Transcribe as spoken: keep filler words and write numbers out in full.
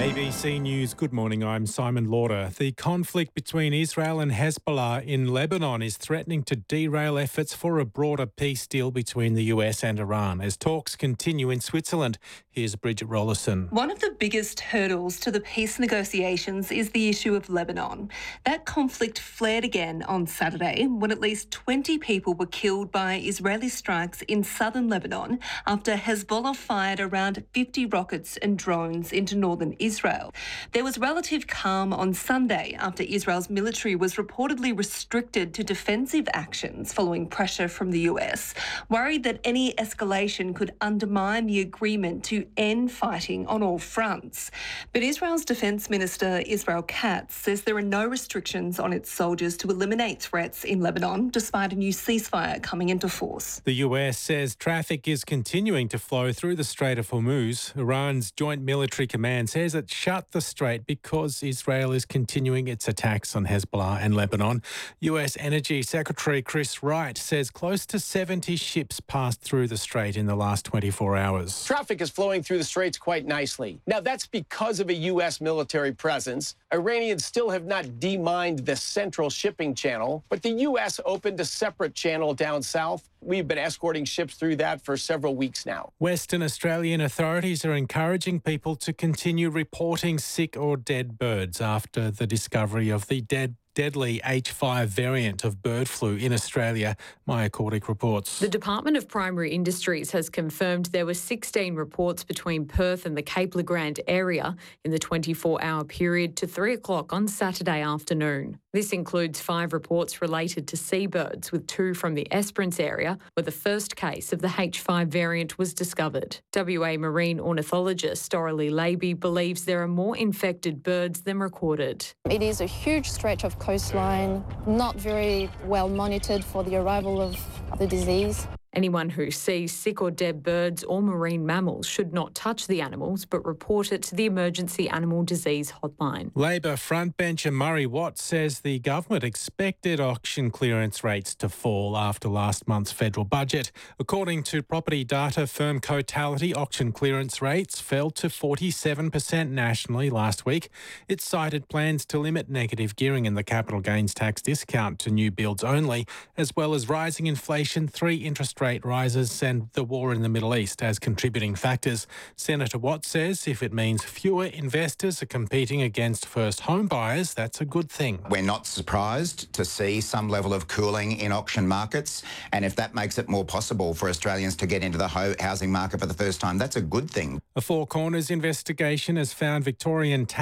A B C News, good morning, I'm Simon Lauder. The conflict between Israel and Hezbollah in Lebanon is threatening to derail efforts for a broader peace deal between the U S and Iran as talks continue in Switzerland. Here's Bridget Rollerson. One of the biggest hurdles to the peace negotiations is the issue of Lebanon. That conflict flared again on Saturday when at least twenty people were killed by Israeli strikes in southern Lebanon after Hezbollah fired around fifty rockets and drones into northern Israel. There was relative calm on Sunday after Israel's military was reportedly restricted to defensive actions following pressure from the U S, worried that any escalation could undermine the agreement to end fighting on all fronts. But Israel's Defence Minister Israel Katz says there are no restrictions on its soldiers to eliminate threats in Lebanon, despite a new ceasefire coming into force. The U S says traffic is continuing to flow through the Strait of Hormuz. Iran's Joint Military Command says it shut the strait because Israel is continuing its attacks on Hezbollah and Lebanon. U S Energy Secretary Chris Wright says close to seventy ships passed through the strait in the last twenty-four hours. Traffic is flowing through the straits quite nicely. Now, that's because of a U S military presence. Iranians still have not demined the central shipping channel, but the U S opened a separate channel down south. We've been escorting ships through that for several weeks now. Western Australian authorities are encouraging people to continue reporting sick or dead birds after the discovery of the dead deadly H five variant of bird flu in Australia. Maya Cordick reports. The Department of Primary Industries has confirmed there were sixteen reports between Perth and the Cape Le Grand area in the twenty-four hour period to three o'clock on Saturday afternoon. This includes five reports related to seabirds, with two from the Esperance area, where the first case of the H five variant was discovered. W A marine ornithologist Doralee Leiby believes there are more infected birds than recorded. It is a huge stretch of coastline, not very well monitored for the arrival of the disease. Anyone who sees sick or dead birds or marine mammals should not touch the animals, but report it to the Emergency Animal Disease Hotline. Labor frontbencher Murray Watt says the government expected auction clearance rates to fall after last month's federal budget. According to property data firm Cotality, auction clearance rates fell to forty-seven percent nationally last week. It cited plans to limit negative gearing in the capital gains tax discount to new builds only, as well as rising inflation, three interest rate rises and the war in the Middle East as contributing factors. Senator Watt says if it means fewer investors are competing against first home buyers, that's a good thing. We're not surprised to see some level of cooling in auction markets, and if that makes it more possible for Australians to get into the ho- housing market for the first time, that's a good thing. A Four Corners investigation has found Victorian